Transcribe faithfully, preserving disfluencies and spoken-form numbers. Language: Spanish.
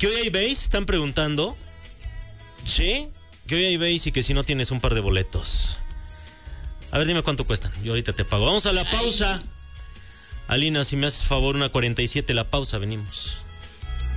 Que hoy hay base, están preguntando. ¿Sí? Que hoy hay base y que si no tienes un par de boletos. A ver, dime cuánto cuestan. Yo ahorita te pago. Vamos a la pausa. Alina, si me haces favor, una cuarenta y siete la pausa, venimos.